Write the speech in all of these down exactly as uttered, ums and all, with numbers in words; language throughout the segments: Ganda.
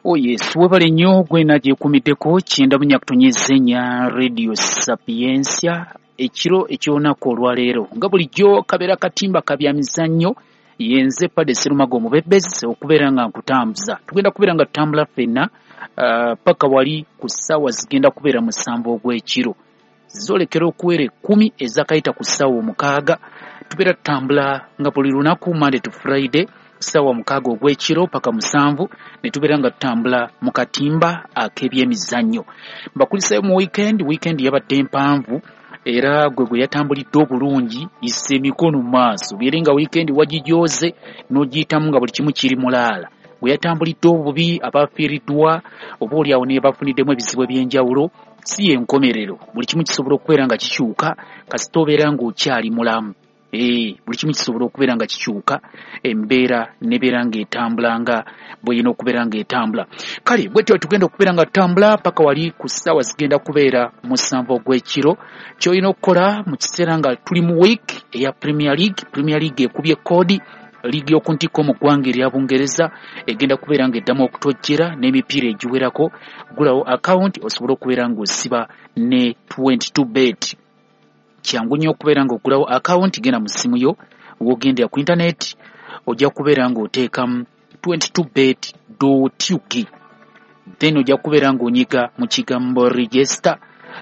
Oh yes, webale nnyo gwe nagyekumiddeko kyenda bunya kutonnyezenya Radio Sapiensia ekiro eky'olunaku olwaleero nga bulijjo kabeera katimba kabyamizannyo yenze Padde Sserumago Omubembezi okubeera nga nkutambuza tugenda kubeera nga tutambula ffenna uh, paka wali ku ssaawa zigenda kubeera musanvu ogw'ekiro zolekera okuwera ekkumi ezakayita ku ssaawa omukaaga tubeera tutambula nga buli lunaku Monday to Friday sawa mukaaga ogw'ekiro paka musanvu ne tubeera nga tutambula mu katimba ak'ebyemizannyo mbakulisayo mu weekend weekend yabadde mpanvu era gwe gwe yatambulidde obulungi isse emikono mu maaso beere nga weekend wagijooze n'ogiyitamu nga buli kimu kiri mulaala gwe yatambulidde obubi abafiiriddwa oba oli awo ne bafuniddemu ebizibu eby'enjawulo si yenkomerero buli kimu kisobola okubeera nga kikyuka kasita obeera ng'okyali mulamu Eh, buli kimu kisobola okubeera nga kikyuka embeera nebeera ng'etambula nga bweyina okubeera ng'etambula kale bwetyo tugenda okubeera nga tutambula paka wali ku ssaawa zigenda kubeera musanvu ogw'ekiro ky'olina okukola mu kiseera nga tuli mu week eya Premier League Premier League ekubye koodi liigi y'okuntikko mu ggwanga erya Bungereza egenda kubeera ng'eddamu okutojjera n'emipiira egiwerako gulawo account osobola okubeera ng'osiba ne twenty-two bet kyangu nnyo okubeera ng'ogulawo account genda mu ssimu yo w'ogendera ku internet ojja kubeera ng'oteekamu twenty-two bet dot u k then ojja kubeera ng'onyiga mu kigambo register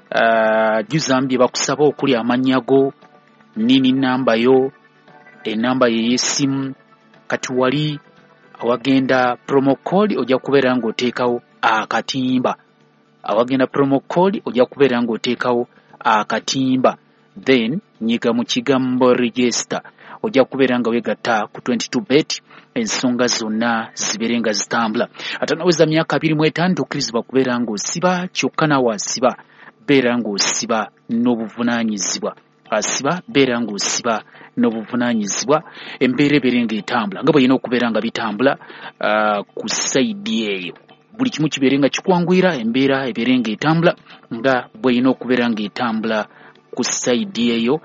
uh, juzaamu bye bakusaba okuli amannya go nini namba yo enamba ye y'essimu kati wali awagenda promo code ojja kubeera ng'oteekawo akatimba awagenda promo code ojja kubeera ng'oteekawo akatimba then nyiga mu kigambo register ojja kubeera nga wegatta ku twenty-two bet ensonga zonna zibeere nga zitambula ate naweza myaka abiri mu etaano tukkirizibwa kubeera ng'osiba kyokka nawe asiba beera ng'osiba n'obuvunaanyizibwa asiba beera ng'osiba n'obuvunaanyizibwa embeera ebeere ng'etambula nga bweyina okubeera nga bitambula uh, ku sayidi eyo buli kimu kibeere nga kikwanguyira embeera ebeere ng'etambula nga bweyina okubeera ng'etambula ku sayidi eyo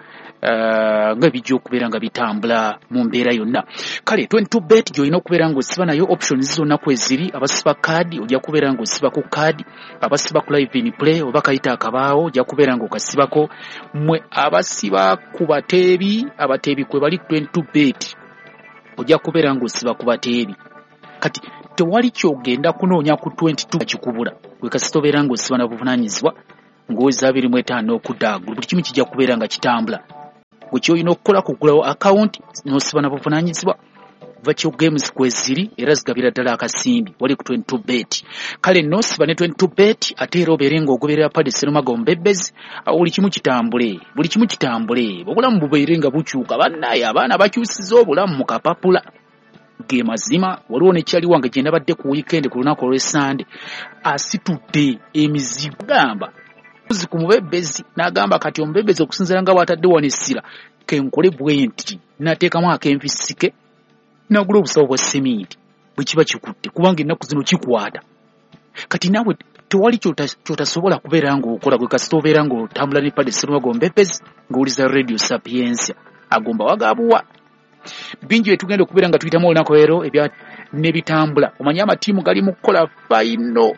uh, nga bijja okubeera nga bitambula mu mbeera yonna kale twenty-two bet gy'olina okubeera ng'osiba nayo options zonna kweziri abasiba kaadi ojja kubeera ng'osiba ku kaadi abasiba ku live in play oba kayita akabaawo ojja kubeera ng'okasibako mmwe abasiba ku bateebi abateebi kwe bali twenty-two bet ojja kubeera ng'osiba ku bateebi kati tewali kyogenda kunoonya ku twenty-two kikubula gwe kasita obeera ng'osiba na buvunaanyizibwa ng'oza abiri mu etaano okudaagula buli kimu kijja kubeera nga kitambula gwe ky'olina okukola kugulawo account n'osiba na buvunaanyizibwa virtual games kweziri era zigabira ddala akasimbi wali ku twenty-two bet kale n'osiba ne twenty-two bet ate era obeere ng'ogoberera Padde Sserumago Omubembezi buli kimu kitambule buli kimu kitambule obulamu bubeere nga bukyuka bannaye abaana bakyusiza obulamu mu kapapula ge mazima waliwo ne kyali wange gye nabadde ku weekend ku lunaku olw'Essande asitudde emizibu gamba ku Mubembezi n'agamba kati Omubembezi okusinziira nga bw'atadde wano essira kenkole bwenti nateekamu ak'enfisike n'agula obusawo bwa seminti bwe kiba kikutte kubanga ennaku zino kikwata kati naawe tewali kyotasobola kubeera ng'okola gwe kasita obeera ng'otambula ne Padde Sserumago Omubembezi ng'owuliza Radio Sapiensia agomba wagabuwa bingi etugenda okubeera nga tuyitamu olunaku leero ebya n'ebitambula omanye amatiimu gali mu kukola final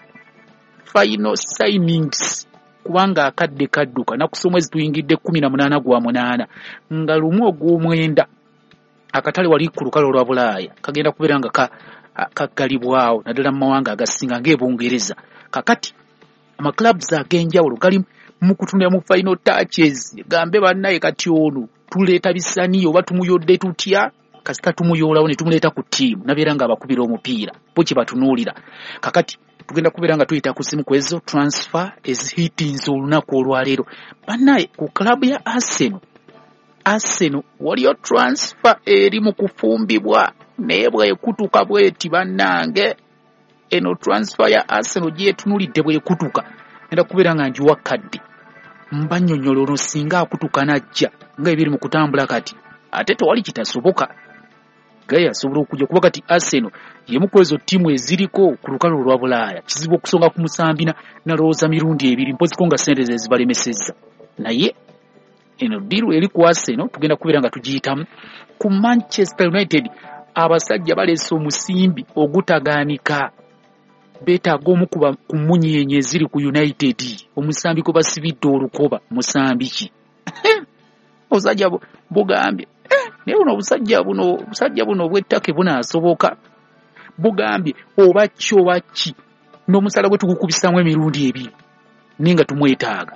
final signings kubanga akadde kadduka nakusa omwezi tuyingidde kumi na munaana gwa munaana nga lumu ogw'omwenda akatale wali ku lukalo olwa Bulaaya kagenda kubeera nga kaggalibwawo naddala mu mawanga agasinga ng'Ebungereza kakati amaclubs ag'enjawulo gali mu kutunira mu final touches gambe bannaye kati ono tuleeta bisaniyo oba tumuyodde tutya kasita tumuyoolawo ne tumuleeta ku ttiimu nabeera nga abakubira omupiira bo kye batunuulira kakati tugenda kubeera nga tuyita ku simu kwezo transfer ezihitinze olunaku olwaleero bannaye ku klabu ya Arsenal Arsenal waliyo transfer eri mu kufumbibwa naye bwekutuka bweti bannange eno transfer ya Arsenal gyetunulidde bwekutuka enda kubeera nga njiwakadde mbannyonnyola ono singa akutuka najja nga ebiri mu kutambula kati ate tewali kitasoboka gaye asobola okujja kuba kati Arsenal yemu kwezo ttiimu eziriko ku lukalo olwa Bulaaya kizibu okusonga ku musambina nalowooza mirundi ebiri mpoziko nga ssente ze zibalemesezza naye eno ddiiru eri ku Arsenal tugenda kubeera nga tugiyitamu ku Manchester United abasajja baleese omusimbi ogutagaanika betaaga omukuba ku munyenye eziri ku United omusambi ko basibidde olukoba musambi ki obusajja bugambye naye buno obusajja buno obusajja buno obw'ettaka bunaasoboka bugambye oba ki oba ki n'omusala gwe tugukubisamu emirundi ebiri ninga tumwetaaga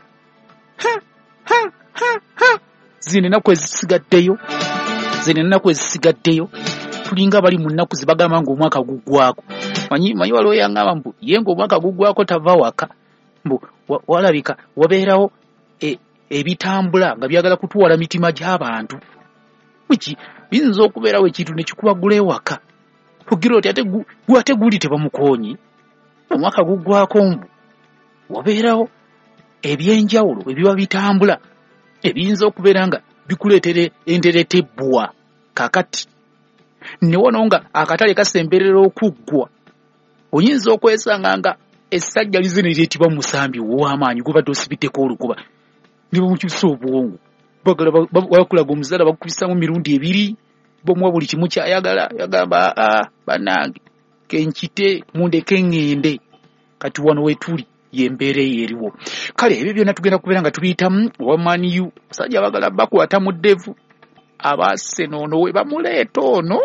zino ennaku ezisigaddeyo zino ennaku ezisigaddeyo tulinga bali mu nnaku zibagamba ng'omwaka guggwako manyi manyi waliwo yaŋŋamba mbu ye ng'omwaka guggwako tava waka mbu walabika wabeerawo ebitambula nga byagala kutuwala mitima gy'abantu wiki biyinza okubeerawo ekintu ne kikubagula ewaka ogira oti ate ate guli tebamukoonyi omwaka guggwako mbu wabeerawo ebyenjawulo ebiba bitambula ebiyinza okubeera nga bikuleetere enteretebbwa kakati ne wano nga akatale kasemberera okuggwa oyinza okwesanga nga essajja lizine lyetibwa musambi w'amaanyi gubadde osibiddeko olukuba ne bamukyusa obwongo bagala bakulaga omuzala bakubisamu mirundi ebiri bomuwa buli kimu kyayagala yagamba aa bannange kenkite mundeke ŋŋende kati wano wetuli yembeera eriwo kale ebyo byonna tugenda kubeera nga tubiyitamu wamaniyu musajja bagala bakwata mu ddevu abaaseno ono we bamuleeta ono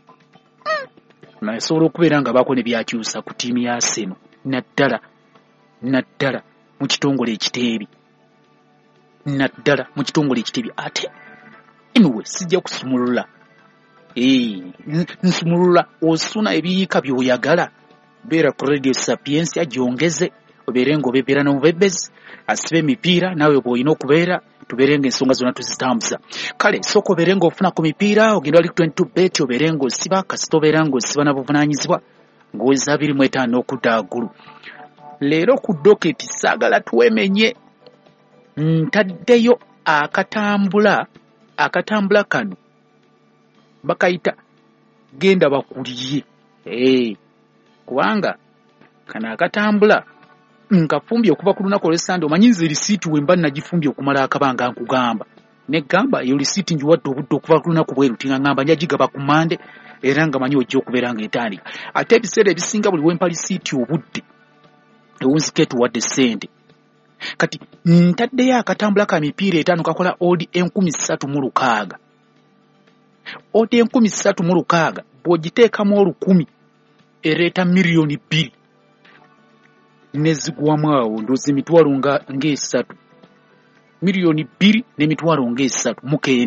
nasobola okubeera nga baako ne byakyusa ku ttiimu ya Arsenal naddala naddala mu kitongole ekiteebi naddala mu kitongole ekiteebi ate anyway sijja kusumulula ee nsumulula osuna ebiyiika by'oyagala beera ku Radio Sapiensia gyongeze obeere ng'obebeera n'omubebezi asiba emipiira naawe bw'olina okubeera tubeere ng'ensonga zonna tuzitambuza kale sooka obeere ng'ofuna ku mipiira ogenda wali twenty-two bet obeere ng'osiba kasita obeera ng'osiba na buvunaanyizibwa ng'oweza abiri mu etaano okudda waggulu leero ku doketi saagala twemenye ntaddeyo akatambula akatambula kano bakayita genda bakulye ee kubanga kana akatambula nkafumbye okuva ku lunaku olw'Essande omanyiza erisiiti we mba nagifumbye okumala akabanga nkugamba ne gamba eyo lisiiti njiwadde obudde okuva ku lunaku bwe ruti nga ngamba nja gigaba ku Mande era nga manyi ojja okubeera ng'etandika ate ebiseera ebisinga buli wempa lisiiti obudde ewunzika etuwadde ssente kati ntaddeyo akatambula ka mipiira etaano kakola odi enkumi ssatu mu lukaaga odi enkumi ssatu mu lukaaga bw'ogiteekamu olukumi ereeta miliyoni bbiri nezigwamu awo ndoozi emitwalo ng'esatu miliyoni bbiri n'emitwalo ng'esatu mu kenda